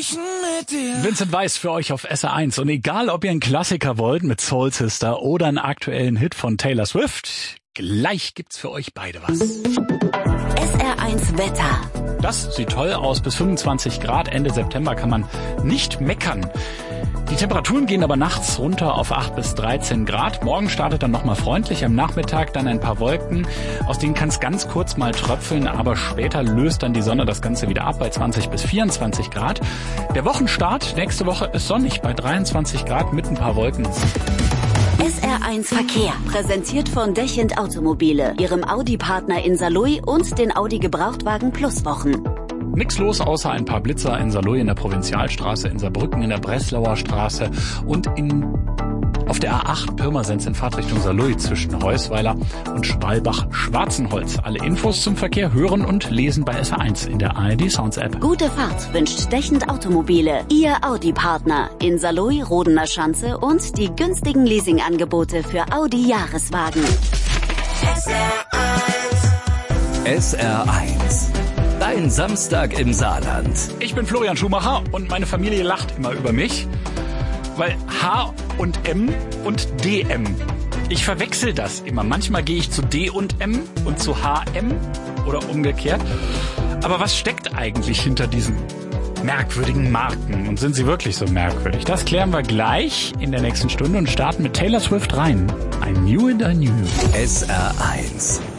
sprechen mit dir. Vincent Weiss für euch auf SR1. Und egal, ob ihr einen Klassiker wollt mit Soul Sister oder einen aktuellen Hit von Taylor Swift, gleich gibt's für euch beide was. SR1 Wetter. Das sieht toll aus. Bis 25 Grad. Ende September kann man nicht meckern. Die Temperaturen gehen aber nachts runter auf 8 bis 13 Grad. Morgen startet dann nochmal freundlich, am Nachmittag dann ein paar Wolken. Aus denen kann es ganz kurz mal tröpfeln, aber später löst dann die Sonne das Ganze wieder ab bei 20 bis 24 Grad. Der Wochenstart nächste Woche ist sonnig bei 23 Grad mit ein paar Wolken. SR1 Verkehr, präsentiert von Dechend Automobile, ihrem Audi-Partner in Saarlouis und den Audi Gebrauchtwagen Plus Wochen. Nix los, außer ein paar Blitzer in Saarlouis in der Provinzialstraße, in Saarbrücken in der Breslauer Straße und auf der A8 Pirmasens in Fahrtrichtung Saarlouis zwischen Heusweiler und Schwalbach-Schwarzenholz. Alle Infos zum Verkehr hören und lesen bei SR1 in der ARD Sounds App. Gute Fahrt wünscht Dechend Automobile, Ihr Audi-Partner in Saarlouis, Rodener Schanze und die günstigen Leasingangebote für Audi Jahreswagen. SR1. Dein Samstag im Saarland. Ich bin Florian Schumacher und meine Familie lacht immer über mich, weil H und M und DM. Ich verwechsel das immer. Manchmal gehe ich zu D und M und zu HM oder umgekehrt. Aber was steckt eigentlich hinter diesen merkwürdigen Marken? Und sind sie wirklich so merkwürdig? Das klären wir gleich in der nächsten Stunde und starten mit Taylor Swift rein. I Knew and I Knew. SR1.